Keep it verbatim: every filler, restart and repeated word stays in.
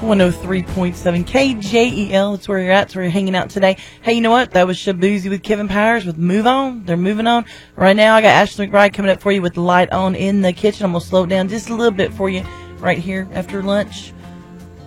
one oh three point seven K J E L. That's where you're at. That's where you're hanging out today. Hey, you know what? That was Shabuzi with Kevin Powers with Move On. They're moving on. Right now, I got Ashley McBride coming up for you with the light on in the kitchen. I'm going to slow it down just a little bit for you right here after lunch.